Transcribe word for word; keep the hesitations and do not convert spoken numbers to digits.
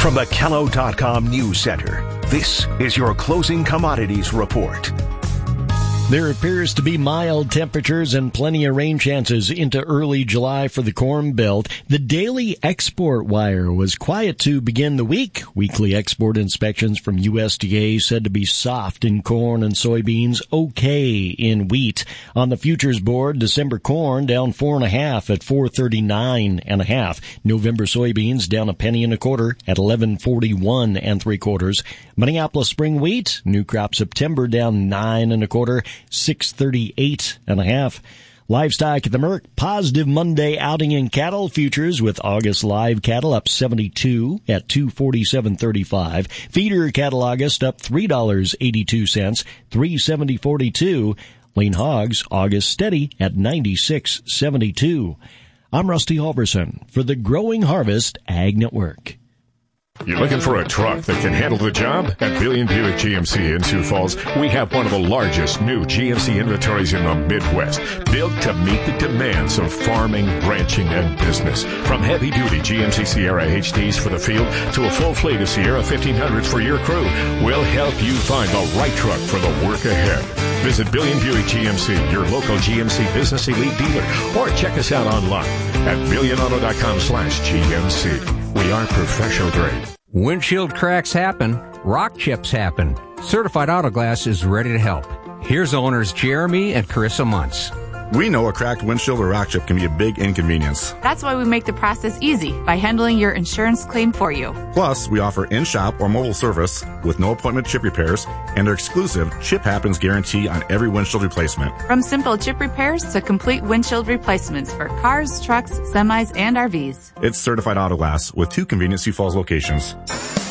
From the Kello dot com News Center, this is your Closing Commodities Report. There appears to be mild temperatures and plenty of rain chances into early July for the Corn Belt. The daily export wire was quiet to begin the week. Weekly export inspections from U S D A said to be soft in corn and soybeans, okay in wheat. On the futures board, December corn down four and a half at four thirty-nine and a half. November soybeans down a penny and a quarter at eleven forty-one and three quarters. Minneapolis spring wheat, new crop September down nine and a quarter. six thirty-eight and a half. Livestock at the Merck, positive Monday outing in cattle futures with August live cattle up seventy-two at two forty-seven thirty-five. Feeder cattle August up three dollars and eighty-two cents, three seventy forty-two. Lean hogs August steady at ninety-six seventy-two. I'm Rusty Halverson for the Growing Harvest Ag Network. You're looking for a truck that can handle the job? At Billion Buick G M C in Sioux Falls, we have one of the largest new G M C inventories in the Midwest, built to meet the demands of farming, ranching, and business. From heavy-duty G M C Sierra H Ds for the field to a full fleet of Sierra fifteen hundreds for your crew, we'll help you find the right truck for the work ahead. Visit Billion Buick G M C, your local G M C Business Elite dealer, or check us out online at billion auto dot com slash G M C. We are professional grade. Windshield cracks happen. Rock chips happen. Certified Auto Glass is ready to help. Here's owners Jeremy and Carissa Muntz. We know a cracked windshield or rock chip can be a big inconvenience. That's why we make the process easy by handling your insurance claim for you. Plus, we offer in-shop or mobile service with no appointment chip repairs and our exclusive Chip Happens guarantee on every windshield replacement. From simple chip repairs to complete windshield replacements for cars, trucks, semis, and R Vs. It's Certified Auto Glass with two convenient Sioux Falls locations.